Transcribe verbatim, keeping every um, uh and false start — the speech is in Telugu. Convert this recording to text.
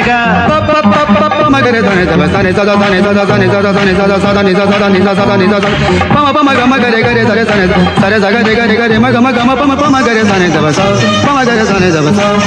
గా మగరే ధనే దబ సనే సదా సనే సదా సనే సదా సనే సదా సదా ని సదా ని సదా ని సదా పమ పమ గమ గరే గరే సరే సనే సరే సగ గరే గరే మగ మగ మ పమ పమ గరే సనే దబ స పమ గరే సనే దబ స